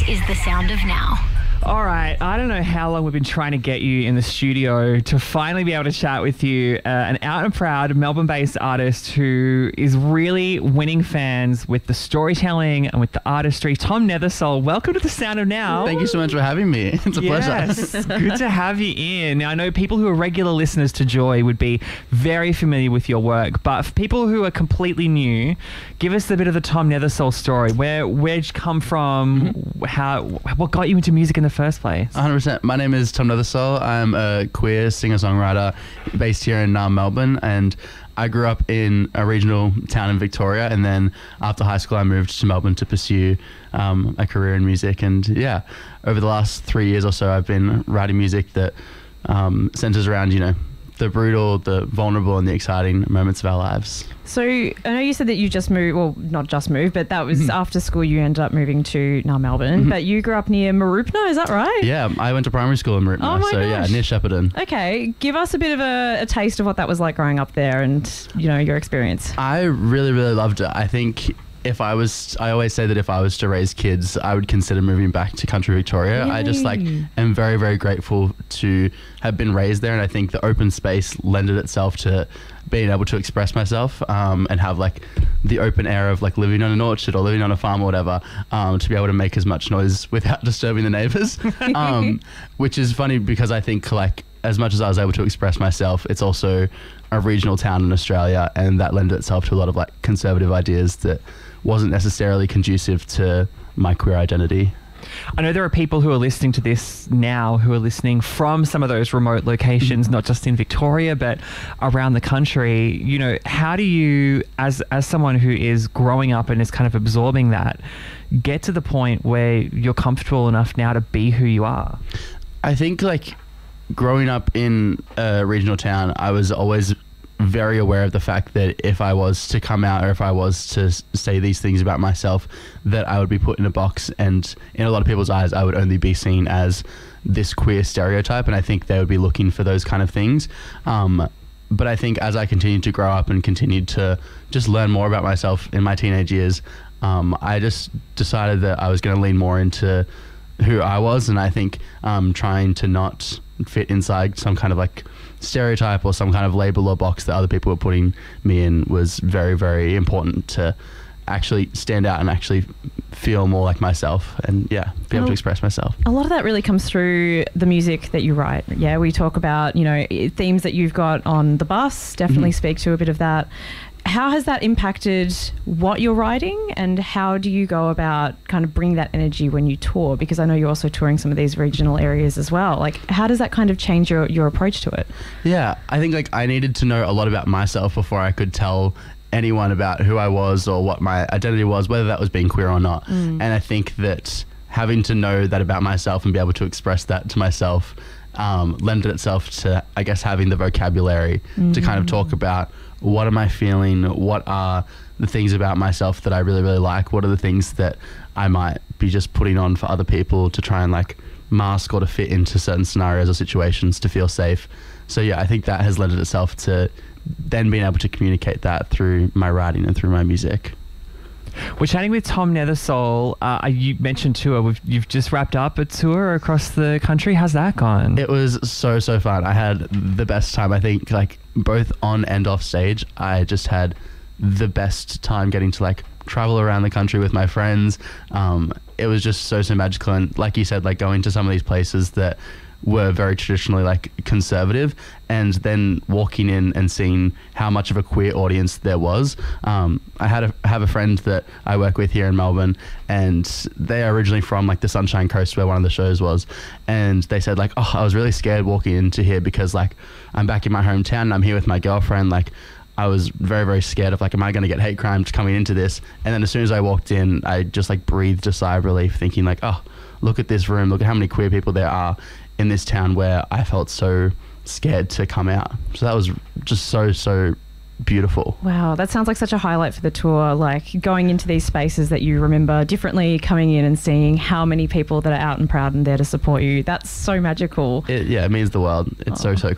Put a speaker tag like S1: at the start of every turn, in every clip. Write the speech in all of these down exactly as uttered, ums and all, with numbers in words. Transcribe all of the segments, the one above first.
S1: This is the sound of now.
S2: All right, I don't know how long we've been trying to get you in the studio to finally be able to chat with you, uh, an out and proud Melbourne-based artist who is really winning fans with the storytelling and with the artistry. Tom Nethersole, welcome to the Sound of Now.
S3: Thank you so much for having me. It's a
S2: yes,
S3: pleasure.
S2: Good to have you in. Now, I know people who are regular listeners to Joy would be very familiar with your work, but for people who are completely new, give us a bit of the Tom Nethersole story. Where where'd you come from? Mm-hmm. How what got you into music in the first place?
S3: one hundred percent. My name is Tom Nethersole. I'm a queer singer-songwriter based here in uh, Melbourne, and I grew up in a regional town in Victoria, and then after high school I moved to Melbourne to pursue um, a career in music. And yeah, over the last three years or so I've been writing music that um, centers around, you know, the brutal, the vulnerable and the exciting moments of our lives.
S4: So I know you said that you just moved, well, not just moved, but that was mm-hmm. after school you ended up moving to now Melbourne, mm-hmm. but you grew up near Mooroopna, is that right?
S3: Yeah, I went to primary school in Mooroopna,
S4: oh my
S3: so
S4: gosh.
S3: yeah, near Shepparton.
S4: Okay, give us a bit of a, a taste of what that was like growing up there and, you know, your experience.
S3: I really, really loved it. I think if I was, I always say that if I was to raise kids, I would consider moving back to country Victoria.
S4: Yay.
S3: I just like am very, very grateful to have been raised there, and I think the open space lended itself to being able to express myself um, and have like the open air of like living on an orchard or living on a farm or whatever, um, to be able to make as much noise without disturbing the neighbours. um, which is funny because I think like as much as I was able to express myself, it's also a regional town in Australia, and that lended itself to a lot of like conservative ideas that wasn't necessarily conducive to my queer identity.
S2: I know there are people who are listening to this now who are listening from some of those remote locations, not just in Victoria, but around the country. You know, how do you, as as someone who is growing up and is kind of absorbing that, get to the point where you're comfortable enough now to be who you are?
S3: I think like growing up in a regional town, I was always very aware of the fact that if I was to come out or if I was to say these things about myself, that I would be put in a box, and in a lot of people's eyes I would only be seen as this queer stereotype, and I think they would be looking for those kind of things. Um, but I think as I continued to grow up and continued to just learn more about myself in my teenage years, um, I just decided that I was going to lean more into who I was, and I think um, trying to not fit inside some kind of like stereotype or some kind of label or box that other people were putting me in was very, very important to actually stand out and actually feel more like myself and yeah, be able to express myself.
S4: A lot of that really comes through the music that you write. Yeah, we talk about, you know, themes that you've got on the bus, definitely mm-hmm. speak to a bit of that. How has that impacted what you're writing, and how do you go about kind of bringing that energy when you tour? Because I know you're also touring some of these regional areas as well. Like, how does that kind of change your, your approach to it?
S3: Yeah, I think like I needed to know a lot about myself before I could tell anyone about who I was or what my identity was, whether that was being queer or not. Mm. And I think that having to know that about myself and be able to express that to myself um, lended itself to, I guess, having the vocabulary mm. to kind of talk about what am I feeling, what are the things about myself that I really, really like, what are the things that I might be just putting on for other people to try and like mask or to fit into certain scenarios or situations to feel safe. So yeah, I think that has lended itself to then being able to communicate that through my writing and through my music.
S2: We're chatting with Tom Nethersole. Uh, you mentioned tour. We've, you've just wrapped up a tour across the country. How's that gone?
S3: It was so, so fun. I had the best time. I think like both on and off stage, I just had the best time getting to like travel around the country with my friends. Um, it was just so, so magical. And like you said, like going to some of these places that were very traditionally like conservative, and then walking in and seeing how much of a queer audience there was. Um, I had a, have a friend that I work with here in Melbourne, and they are originally from like the Sunshine Coast where one of the shows was, and they said like, oh, I was really scared walking into here because like I'm back in my hometown and I'm here with my girlfriend. Like I was very, very scared of like, am I going to get hate crimes coming into this? And then as soon as I walked in, I just like breathed a sigh of relief, thinking like, oh, look at this room, look at how many queer people there are in this town where I felt so scared to come out. So that was just so, so beautiful.
S4: Wow, that sounds like such a highlight for the tour, like going into these spaces that you remember differently, coming in and seeing how many people that are out and proud and there to support you. That's so magical.
S3: It, yeah, it means the world. It's oh. so, so cool.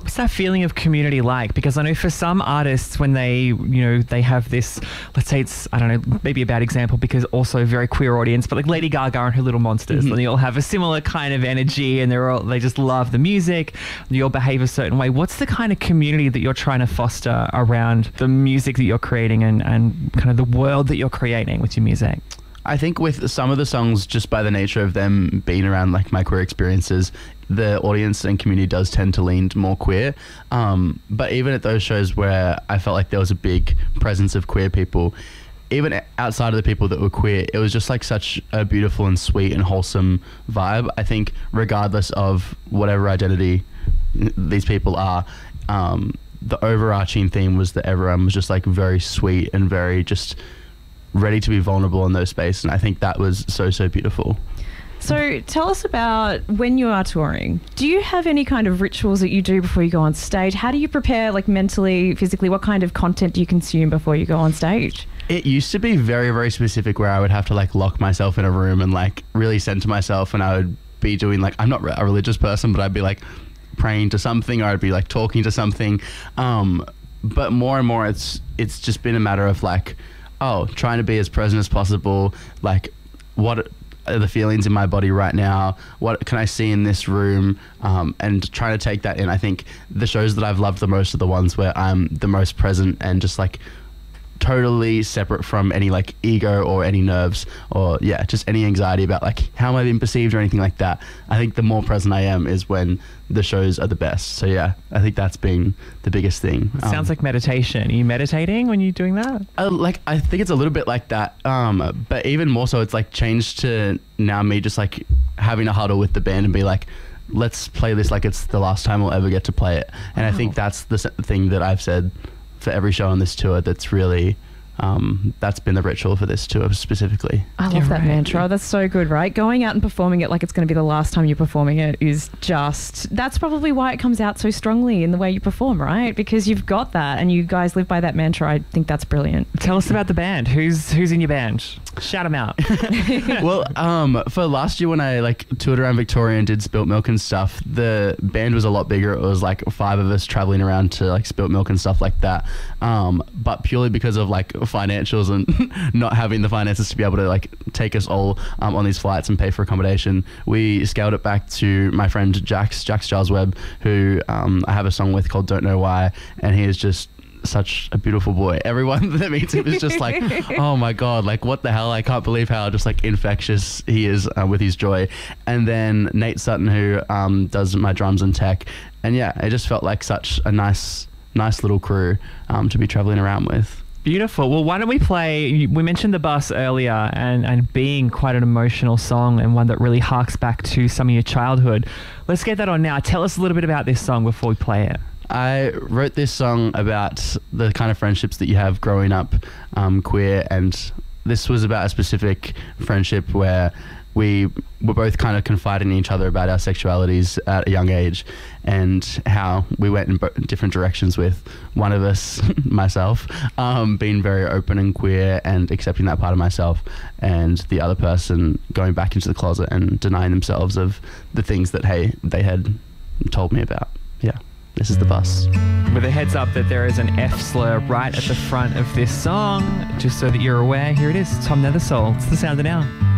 S2: What's that feeling of community like? Because I know for some artists, when they, you know, they have this, let's say it's, I don't know, maybe a bad example because also a very queer audience, but like Lady Gaga and her Little Monsters,
S3: Mhm.
S2: and they all have a similar kind of energy, and they're all, they just love the music, and you all behave a certain way. What's the kind of community that you're trying to foster around the music that you're creating and, and kind of the world that you're creating with your music?
S3: I think with some of the songs, just by the nature of them being around like my queer experiences, the audience and community does tend to lean more queer. Um, but even at those shows where I felt like there was a big presence of queer people, even outside of the people that were queer, it was just like such a beautiful and sweet and wholesome vibe. I think regardless of whatever identity these people are, um, the overarching theme was that everyone was just like very sweet and very just ready to be vulnerable in those spaces, and I think that was so so beautiful.
S4: So tell us about when you are touring. Do you have any kind of rituals that you do before you go on stage? How do you prepare, like mentally, physically? What kind of content do you consume before you go on stage?
S3: It used to be very very specific, where I would have to like lock myself in a room and like really center myself, and I would be doing like, I'm not a religious person, but I'd be like praying to something, or I'd be like talking to something. Um, but more and more, it's it's just been a matter of like, oh, trying to be as present as possible. Like, what are the feelings in my body right now? What can I see in this room? Um, and trying to take that in. I think the shows that I've loved the most are the ones where I'm the most present and just like totally separate from any like ego or any nerves or yeah, just any anxiety about like how am I being perceived or anything like that. I think the more present I am is when the shows are the best. So yeah, I think that's been the biggest thing.
S2: It sounds um, like meditation. Are you meditating when you're doing that?
S3: Uh, like I think it's a little bit like that, um, but even more so, it's like changed to now me just like having a huddle with the band and be like, let's play this like it's the last time we'll ever get to play it. And
S4: wow.
S3: I think that's the thing that I've said for every show on this tour that's really um that's been the ritual for this tour specifically.
S4: I love
S2: You're
S4: that
S2: right.
S4: mantra. That's so good, right? Going out and performing it like it's going to be the last time you're performing it is just, that's probably why it comes out so strongly in the way you perform, right? Because you've got that and you guys live by that mantra. I think that's brilliant.
S2: Tell us about the band. Who's who's in your band? Shout them out.
S3: Well, um, for last year when I like toured around Victoria and did Spilt Milk and stuff, the band was a lot bigger. It was like five of us traveling around to like Spilt Milk and stuff like that. Um, but purely because of like financials and not having the finances to be able to like take us all um, on these flights and pay for accommodation, we scaled it back to my friend Jax, Jax Giles Webb, who um, I have a song with called Don't Know Why, and he is just such a beautiful boy. Everyone that meets him is just like, oh my god, like what the hell, I can't believe how just like infectious he is uh, with his joy. And then Nate Sutton, who um, does my drums and tech, and yeah, it just felt like such a nice nice little crew um, to be traveling around with.
S2: Beautiful. Well, why don't we play, we mentioned The Bus earlier and, and being quite an emotional song and one that really harks back to some of your childhood. Let's get that on now. Tell us a little bit about this song before we play it.
S3: I wrote this song about the kind of friendships that you have growing up um, queer, and this was about a specific friendship where we were both kind of confiding in each other about our sexualities at a young age and how we went in bo- different directions, with one of us, myself, um, being very open and queer and accepting that part of myself, and the other person going back into the closet and denying themselves of the things that, hey, they had told me about. Yeah. This is The Bus.
S2: With a heads up that there is an F slur right at the front of this song, just so that you're aware, here it is, Tom Nethersoul. It's The Sound of Now.